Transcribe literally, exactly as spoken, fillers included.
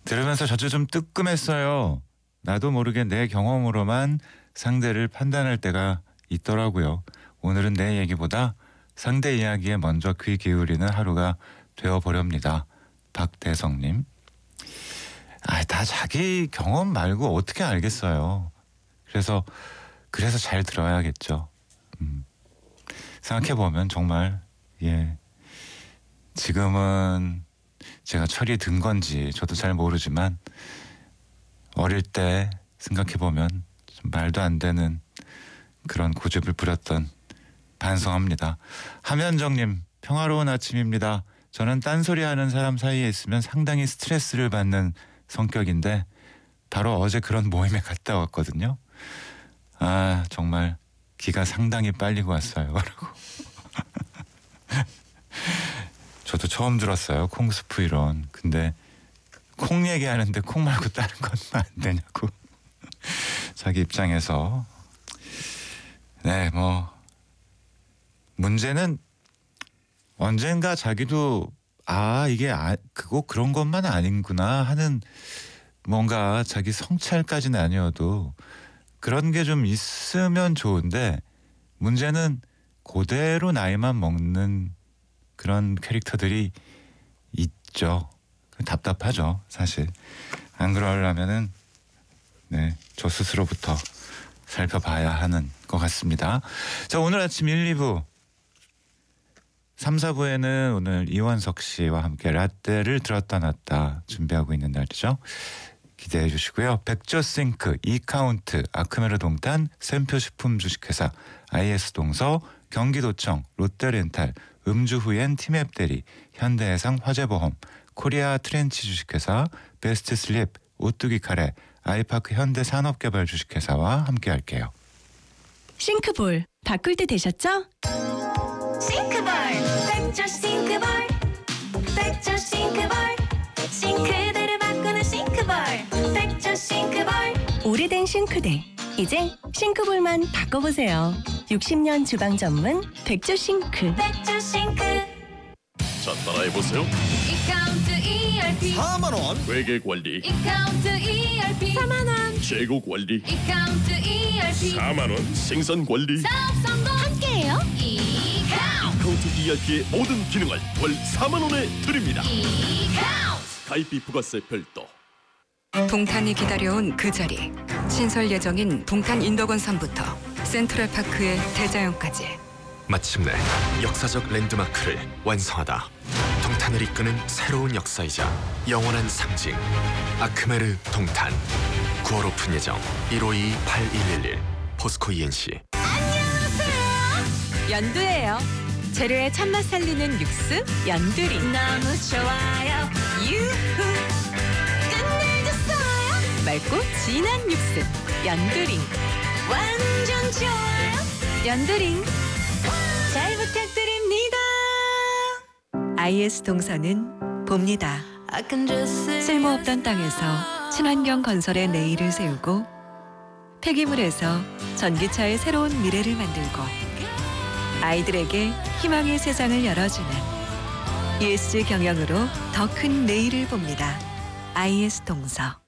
들으면서 저도 좀 뜨끔했어요. 나도 모르게 내 경험으로만 상대를 판단할 때가 있더라고요. 오늘은 내 얘기보다 상대 이야기에 먼저 귀 기울이는 하루가 되어버렵니다. 박대성님. 아, 다 자기 경험 말고 어떻게 알겠어요. 그래서 그래서 잘 들어야겠죠. 음. 생각해보면 정말 예 지금은 제가 철이 든 건지 저도 잘 모르지만 어릴 때 생각해보면 좀 말도 안 되는 그런 고집을 부렸던 반성합니다. 함현정님, 평화로운 아침입니다. 저는 딴소리하는 사람 사이에 있으면 상당히 스트레스를 받는 성격인데 바로 어제 그런 모임에 갔다 왔거든요. 아, 정말 기가 상당히 빨리고 왔어요. 라고. 저도 처음 들었어요. 콩스프 이론. 근데 콩 얘기하는데 콩 말고 다른 건 안 되냐고. 자기 입장에서. 네, 뭐 문제는 언젠가 자기도 아 이게 아, 그거 그런 것만 아닌구나 하는 뭔가 자기 성찰까지는 아니어도 그런 게 좀 있으면 좋은데 문제는 그대로 나이만 먹는 그런 캐릭터들이 있죠. 답답하죠, 사실. 안 그러려면은 네, 저 스스로부터 살펴봐야 하는 것 같습니다. 자, 오늘 아침 일, 이 부 삼, 사 부에는 오늘 이원석 씨와 함께 라떼를 들었다 놨다 준비하고 있는 날이죠. 기대해 주시고요. 백조싱크, 이카운트, 아크메르 동탄, 샘표 식품 주식회사, 아이에스 동서, 경기도청, 롯데렌탈, 음주후엔 티맵대리, 현대해상 화재보험, 코리아 트렌치 주식회사, 베스트슬립, 오뚜기 카레, 아이파크 현대산업개발 주식회사와 함께할게요. 싱크볼 바꿀 때 되셨죠? 싱크볼 백조 싱크볼 백조 싱크볼 싱크대를 바꾸는 싱크볼 백조 싱크볼 오래된 싱크대 이제 싱크볼만 바꿔보세요. 육십 년 주방 전문 백조 싱크. 백조 싱크 자, 따라해보세요. 이카운트 이알피 사만 원 회계 관리, 이카운트 이알피 사만 원 재고 관리, 이카운트 이알피 사만 원 생산 관리. 사업 성공 함께해요. 이카운트 카운트 이알피의 모든 기능을 월 사만 원에 드립니다. 이카운트 가입비 부가세 별도. 동탄이 기다려온 그 자리. 신설 예정인 동탄 인덕원삼부터 센트럴파크의 대자연까지. 마침내 역사적 랜드마크를 완성하다. 동탄을 이끄는 새로운 역사이자 영원한 상징. 아크메르 동탄. 구월 오픈 예정. 일오이이 팔일일일. 포스코 이엔씨. 연두예요. 재료의 참맛 살리는 육수 연두리. 너무 좋아요. 유후. 끝내줬어요. 맑고 진한 육수 연두링. 완전 좋아요. 연두링. 잘 부탁드립니다. 아이에스 동서는 봅니다. I can just see 쓸모없던 땅에서 친환경 건설의 내일을 세우고 폐기물에서 전기차의 새로운 미래를 만들고 아이들에게 희망의 세상을 열어주는 이에스지 경영으로 더 큰 내일을 봅니다. 아이에스 동서.